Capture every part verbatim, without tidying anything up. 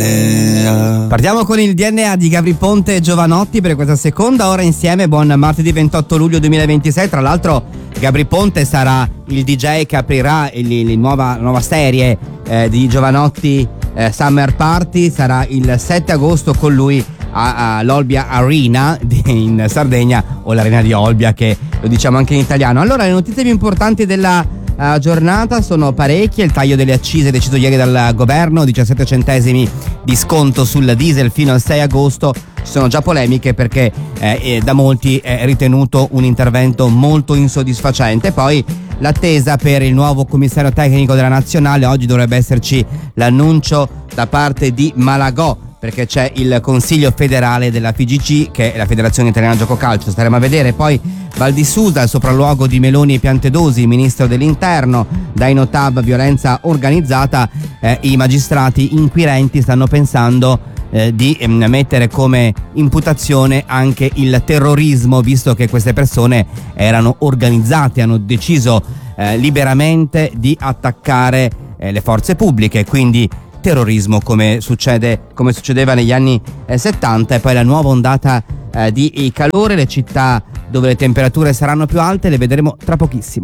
Partiamo con il D N A di Gabry Ponte e Jovanotti per questa seconda ora insieme. Buon martedì ventotto luglio duemilaventisei. Tra l'altro Gabry Ponte sarà il D J che aprirà il, il nuova, la nuova serie eh, di Jovanotti, eh, Summer Party. Sarà il sette agosto con lui all'Olbia Arena in Sardegna, o l'Arena di Olbia che lo diciamo anche in italiano. Allora, le notizie più importanti della Uh, giornata sono parecchie. Il taglio delle accise deciso ieri dal governo, diciassette centesimi di sconto sul diesel fino al sei agosto. Ci sono già polemiche perché eh, eh, da molti è ritenuto un intervento molto insoddisfacente. Poi l'attesa per il nuovo commissario tecnico della nazionale. Oggi dovrebbe esserci l'annuncio da parte di Malagò, perché c'è il Consiglio federale della F I G C, che è la Federazione Italiana Gioco Calcio. Staremo a vedere. Poi Val di Susa, il sopralluogo di Meloni e Piantedosi, ministro dell'interno. Dai Notab, violenza organizzata. Eh, I magistrati inquirenti stanno pensando eh, di eh, mettere come imputazione anche il terrorismo, visto che queste persone erano organizzate, hanno deciso eh, liberamente di attaccare eh, le forze pubbliche, quindi terrorismo come succede come succedeva negli anni eh, settanta. E poi la nuova ondata eh, di calore, le città dove le temperature saranno più alte le vedremo tra pochissimo.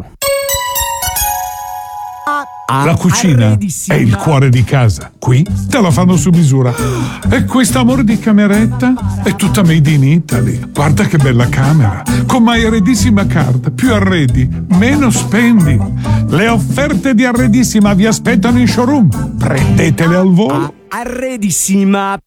La cucina è il cuore di casa. Qui te la fanno su misura. E quest'amore di cameretta è tutta made in Italy. Guarda che bella camera. Con My Arredissima Card. Più arredi, meno spendi. Le offerte di Arredissima vi aspettano in showroom. Prendetele al volo. Arredissima.